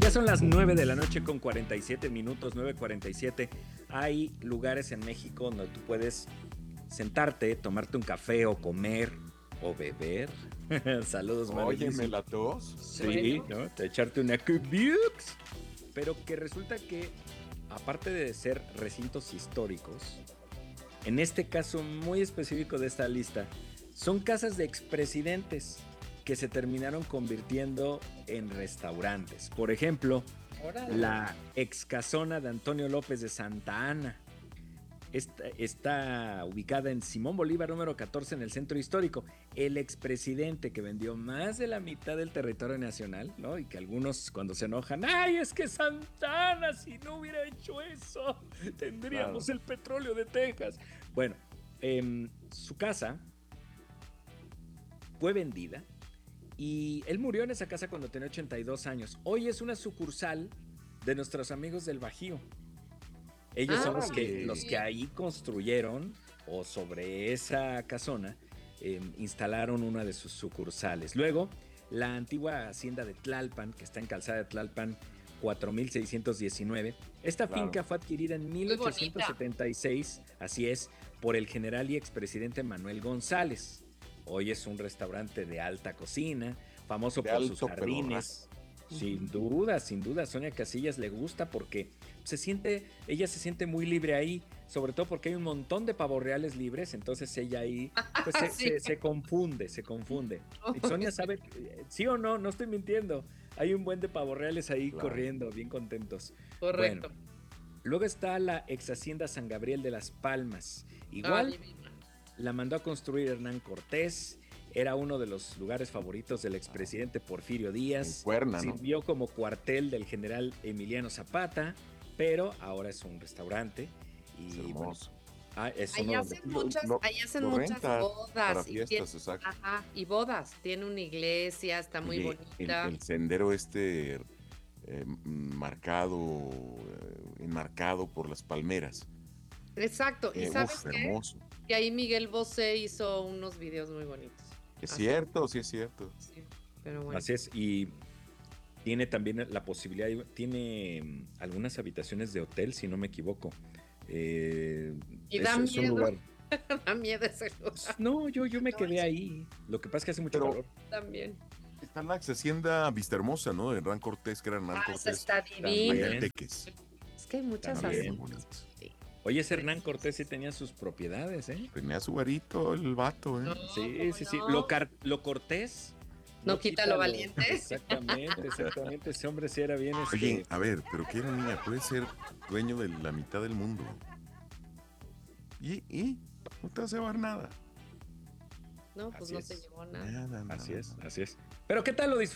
Ya son las 9 de la noche con 47 minutos, 9:47. Hay lugares en México donde tú puedes sentarte, tomarte un café o comer o beber. Saludos, Óyeme, Manuel. la tos. Sí, ¿no? Te echarte una Cubix. Pero que resulta que, aparte de ser recintos históricos, en este caso muy específico de esta lista, son casas de expresidentes que se terminaron convirtiendo en restaurantes. Por ejemplo, Órale. la ex casona de Antonio López de Santa Ana. Está ubicada en Simón Bolívar número 14 en el centro histórico. El expresidente que vendió más de la mitad del territorio nacional, ¿no? Y que algunos cuando se enojan, ¡ay, es que Santa Ana, si no hubiera hecho eso, tendríamos el petróleo de Texas! Bueno, su casa fue vendida y él murió en esa casa cuando tenía 82 años. Hoy es una sucursal de nuestros amigos del Bajío. Ellos son los que ahí construyeron, o sobre esa casona, instalaron una de sus sucursales. Luego, la antigua hacienda de Tlalpan, que está en Calzada de Tlalpan 4619. Esta finca fue adquirida en 1876, así es, por el general y expresidente Manuel González. Hoy es un restaurante de alta cocina, famoso por sus jardines. Sin duda, Sonia Casillas le gusta porque ella se siente muy libre ahí, sobre todo porque hay un montón de pavos reales libres, entonces ella ahí pues, se confunde. Y Sonia sabe, sí o no, no estoy mintiendo, hay un buen de pavos reales ahí corriendo, bien contentos. Correcto. Bueno, luego está la ex hacienda San Gabriel de las Palmas, igual la mandó a construir Hernán Cortés. Era uno de los lugares favoritos del expresidente Porfirio Díaz. Sirvió como cuartel del general Emiliano Zapata, pero ahora es un restaurante. Y es hermoso. Ahí hacen muchas bodas. Para fiestas, exacto. Ajá, y bodas. Tiene una iglesia, está muy bonita. El sendero enmarcado por las palmeras. Exacto. ¿Y sabes qué? Hermoso. Que ahí Miguel Bosé hizo unos videos muy bonitos. Es cierto, sí es cierto. Sí, pero bueno. Así es, y tiene también la posibilidad, tiene algunas habitaciones de hotel, si no me equivoco. ¿Y da miedo? Da miedo ese lugar. No, yo me quedé ahí. Lo que pasa es que hace mucho calor. También. Está la ex hacienda Vistahermosa, ¿no? De Hernán Cortés, que era Hernán Cortés. Está divino. Es que hay muchas haciendas. Sí. Oye, ese Hernán Cortés sí tenía sus propiedades, ¿eh? Tenía su varito el vato, ¿eh? No, sí. No. Lo cortés no quita lo valiente. Exactamente. Ese hombre sí era bien. Oye, a ver, pero que era niña, puede ser dueño de la mitad del mundo. Y no te vas a llevar nada. No, pues no se llevó nada. Nada. Así es. Pero ¿qué tal lo disfrutaste?